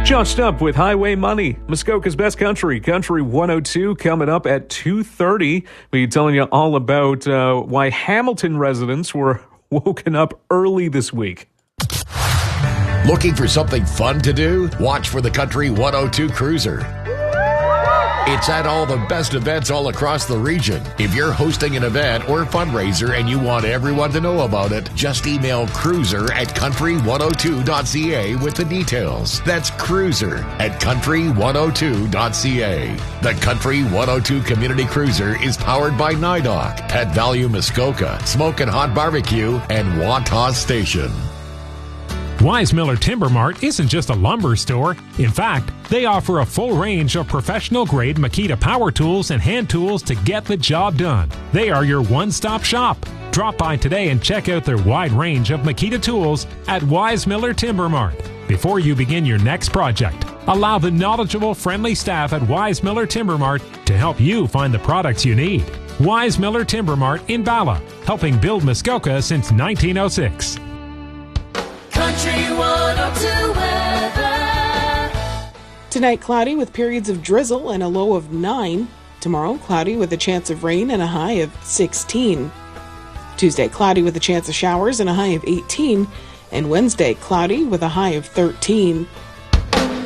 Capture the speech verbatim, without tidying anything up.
Just up with Highway Money, Muskoka's Best Country, Country one oh two, coming up at two thirty. We'll be telling you all about uh, why Hamilton residents were woken up early this week. Looking for something fun to do? Watch for the Country one oh two Cruiser. It's at all the best events all across the region. If you're hosting an event or fundraiser and you want everyone to know about it, just email cruiser at country one oh two dot c a with the details. That's cruiser at country one oh two dot c a. The Country one oh two Community Cruiser is powered by NIDOC, Pet Value Muskoka, Smokin' Hot Barbecue, and Wantagh Station. Wise Miller Timber Mart isn't just a lumber store. In fact, they offer a full range of professional-grade Makita power tools and hand tools to get the job done. They are your one-stop shop. Drop by today and check out their wide range of Makita tools at Wise Miller Timber Mart. Before you begin your next project, allow the knowledgeable, friendly staff at Wise Miller Timber Mart to help you find the products you need. Wise Miller Timber Mart in Bala, helping build Muskoka since nineteen oh six. Country one oh two weather. Tonight, cloudy with periods of drizzle and a low of nine. Tomorrow, cloudy with a chance of rain and a high of sixteen. Tuesday, cloudy with a chance of showers and a high of eighteen. And Wednesday, cloudy with a high of thirteen.